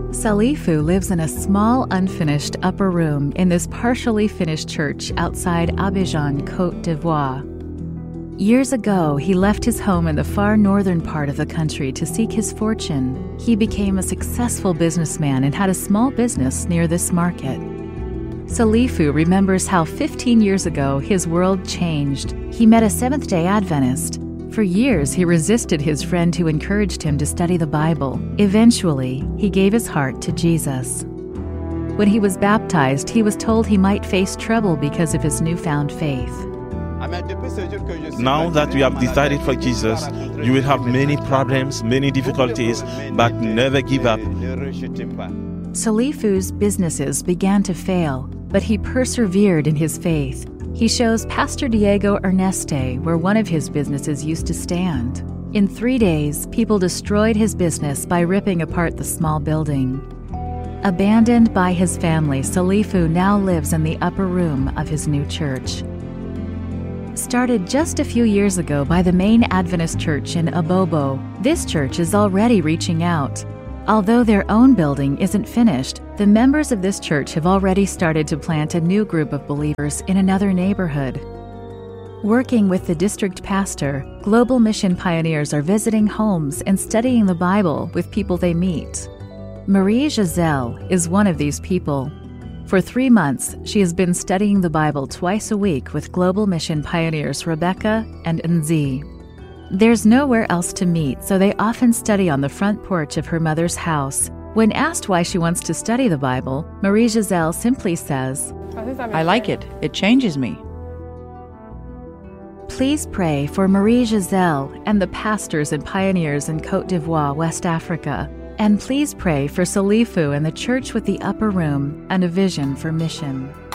Salifu lives in a small, unfinished upper room in this partially finished church outside Abidjan, Côte d'Ivoire. Years ago, he left his home in the far northern part of the country to seek his fortune. He became a successful businessman and had a small business near this market. Salifu remembers how 15 years ago his world changed. He met a Seventh-day Adventist. For years, he resisted his friend who encouraged him to study the Bible. Eventually, he gave his heart to Jesus. When he was baptized, he was told he might face trouble because of his newfound faith. Now that you have decided for Jesus, you will have many problems, many difficulties, but never give up. Salifu's businesses began to fail, but he persevered in his faith. He shows Pastor Diego Erneste where one of his businesses used to stand. In 3 days, people destroyed his business by ripping apart the small building. Abandoned by his family, Salifu now lives in the upper room of his new church. Started just a few years ago by the main Adventist church in Abobo, this church is already reaching out. Although their own building isn't finished, the members of this church have already started to plant a new group of believers in another neighborhood. Working with the district pastor, Global Mission Pioneers are visiting homes and studying the Bible with people they meet. Marie Giselle is one of these people. For 3 months, she has been studying the Bible twice a week with Global Mission Pioneers Rebecca and Nzi. There's nowhere else to meet, so they often study on the front porch of her mother's house. When asked why she wants to study the Bible, Marie Giselle simply says, "I like it. It changes me." Please pray for Marie Giselle and the pastors and pioneers in Côte d'Ivoire, West Africa. And please pray for Salifu and the church with the upper room and a vision for mission.